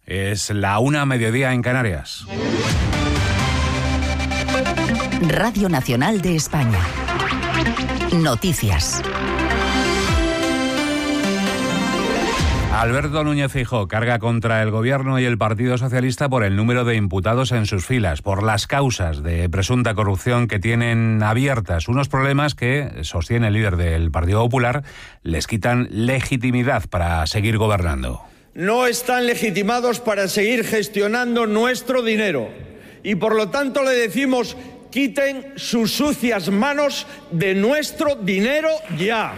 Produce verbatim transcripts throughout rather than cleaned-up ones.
Es la una, mediodía en Canarias. Radio Nacional de España. Noticias. Alberto Núñez Feijóo carga contra el Gobierno y el Partido Socialista por el número de imputados en sus filas, por las causas de presunta corrupción que tienen abiertas, unos problemas que, sostiene el líder del Partido Popular, les quitan legitimidad para seguir gobernando. No están legitimados para seguir gestionando nuestro dinero y, por lo tanto, le decimos: quiten sus sucias manos de nuestro dinero ya.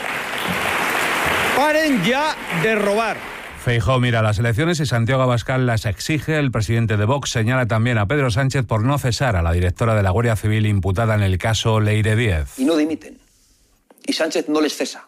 Paren ya de robar. Feijóo mira las elecciones y Santiago Abascal las exige. El presidente de Vox señala también a Pedro Sánchez por no cesar a la directora de la Guardia Civil imputada en el caso Leire Díez. Y no dimiten. Y Sánchez no les cesa.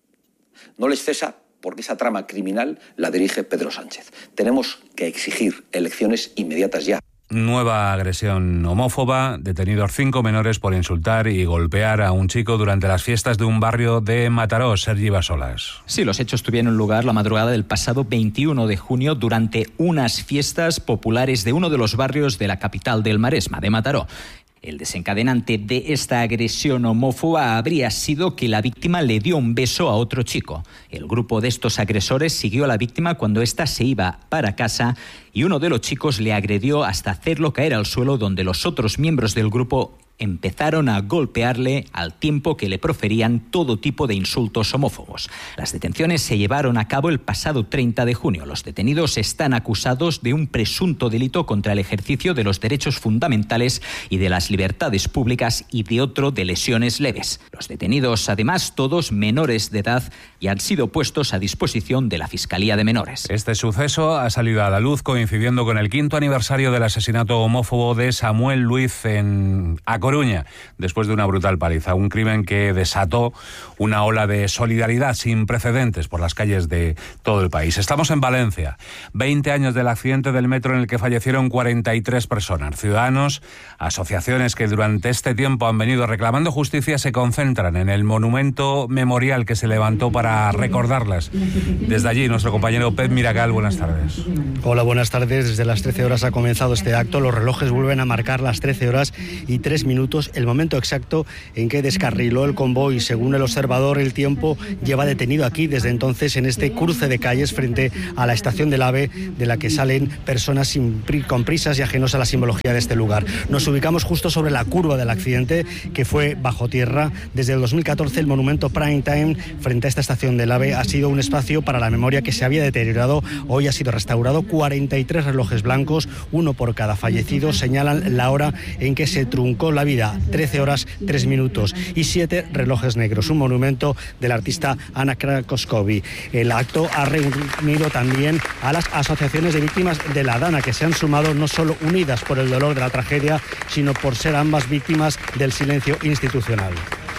No les cesa porque esa trama criminal la dirige Pedro Sánchez. Tenemos que exigir elecciones inmediatas ya. Nueva agresión homófoba, detenidos cinco menores por insultar y golpear a un chico durante las fiestas de un barrio de Mataró. Sergi Basolas. Sí, los hechos tuvieron lugar la madrugada del pasado veintiuno de junio durante unas fiestas populares de uno de los barrios de la capital del Maresma, de Mataró. El desencadenante de esta agresión homófoba habría sido que la víctima le dio un beso a otro chico. El grupo de estos agresores siguió a la víctima cuando ésta se iba para casa y uno de los chicos le agredió hasta hacerlo caer al suelo, donde los otros miembros del grupo empezaron a golpearle al tiempo que le proferían todo tipo de insultos homófobos. Las detenciones se llevaron a cabo el pasado treinta de junio. Los detenidos están acusados de un presunto delito contra el ejercicio de los derechos fundamentales y de las libertades públicas y de otro de lesiones leves. Los detenidos, además, todos menores de edad, y han sido puestos a disposición de la Fiscalía de Menores. Este suceso ha salido a la luz coincidiendo con el quinto aniversario del asesinato homófobo de Samuel Luiz en A Coruña, después de una brutal paliza, un crimen que desató una ola de solidaridad sin precedentes por las calles de todo el país. Estamos en Valencia, veinte años del accidente del metro en el que fallecieron cuarenta y tres personas. Ciudadanos, asociaciones que durante este tiempo han venido reclamando justicia, se concentran en el monumento memorial que se levantó para recordarlas. Desde allí, nuestro compañero Pep Miracal, buenas tardes. Hola, buenas tardes. Desde las trece horas ha comenzado este acto. Los relojes vuelven a marcar las trece horas y tres minutos, el momento exacto en que descarriló el convoy. Según el observador, el tiempo lleva detenido aquí desde entonces en este cruce de calles frente a la estación del AVE, de la que salen personas sin, con prisas y ajenos a la simbología de este lugar. Nos ubicamos justo sobre la curva del accidente, que fue bajo tierra. Desde el dos mil catorce, el monumento Prime Time frente a esta estación del AVE ha sido un espacio para la memoria que se había deteriorado. Hoy ha sido restaurado. cuarenta y tres relojes blancos, uno por cada fallecido, señalan la hora en que se truncó la vida, trece horas tres minutos, y siete relojes negros, un monumento del artista Anna Krakowski. El acto ha reunido también a las asociaciones de víctimas de la Dana, que se han sumado no solo unidas por el dolor de la tragedia, sino por ser ambas víctimas del silencio institucional.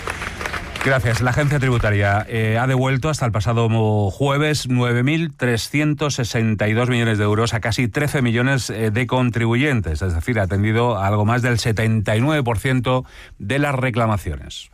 Gracias. La agencia tributaria eh, ha devuelto hasta el pasado jueves nueve mil trescientos sesenta y dos millones de euros a casi trece millones eh, de contribuyentes, es decir, ha atendido a algo más del setenta y nueve por ciento de las reclamaciones.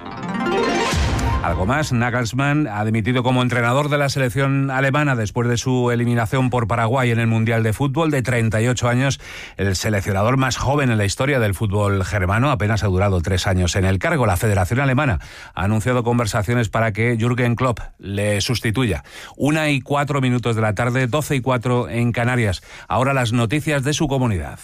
Algo más, Nagelsmann ha dimitido como entrenador de la selección alemana después de su eliminación por Paraguay en el Mundial de Fútbol. De treinta y ocho años, el seleccionador más joven en la historia del fútbol germano, apenas ha durado tres años en el cargo. La Federación Alemana ha anunciado conversaciones para que Jürgen Klopp le sustituya. Una y cuatro minutos de la tarde, doce y cuatro en Canarias. Ahora las noticias de su comunidad.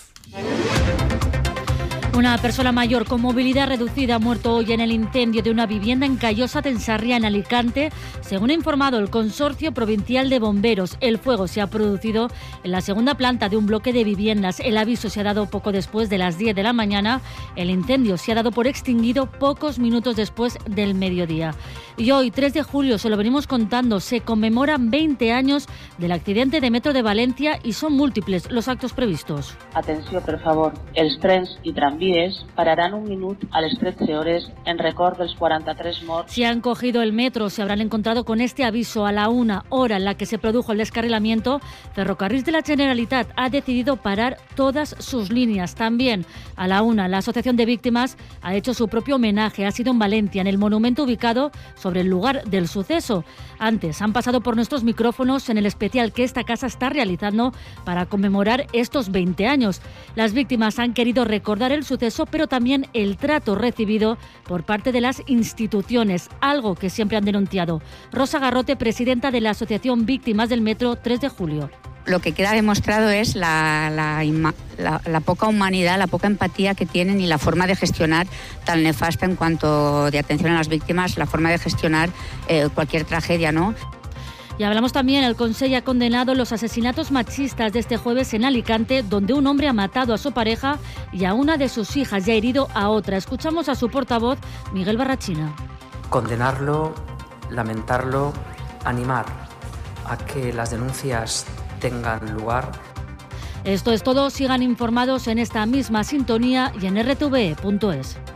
Una persona mayor con movilidad reducida ha muerto hoy en el incendio de una vivienda en Callosa de Ensarria, en Alicante. Según ha informado el Consorcio Provincial de Bomberos, el fuego se ha producido en la segunda planta de un bloque de viviendas. El aviso se ha dado poco después de las diez de la mañana. El incendio se ha dado por extinguido pocos minutos después del mediodía. Y hoy, tres de julio, se lo venimos contando, se conmemoran veinte años del accidente de metro de Valencia y son múltiples los actos previstos. Atenció, per favor, els trens i tramvies vies pararan un minut a les tretze hores en record dels quaranta-tres morts. Si han cogido el metro, se habrán encontrado con este aviso a la una hora en la que se produjo el descarrilamiento. Ferrocarrils de la Generalitat ha decidido parar todas sus líneas. También a la una, la Asociación de Víctimas ha hecho su propio homenaje. Ha sido en Valencia, en el monumento ubicado sobre el lugar del suceso. Antes han pasado por nuestros micrófonos en el especial que esta casa está realizando para conmemorar estos veinte años. Las víctimas han querido recordar el suceso, pero también el trato recibido por parte de las instituciones, algo que siempre han denunciado. Rosa Garrote, presidenta de la Asociación Víctimas del Metro tres de julio. Lo que queda demostrado es la, la, la, la poca humanidad, la poca empatía que tienen y la forma de gestionar tan nefasta en cuanto de atención a las víctimas, la forma de gestionar eh, cualquier tragedia, ¿no? Y hablamos también, el Consell ha condenado los asesinatos machistas de este jueves en Alicante, donde un hombre ha matado a su pareja y a una de sus hijas y ha herido a otra. Escuchamos a su portavoz, Miguel Barrachina. Condenarlo, lamentarlo, animar a que las denuncias tengan lugar. Esto es todo. Sigan informados en esta misma sintonía y en r t v punto es.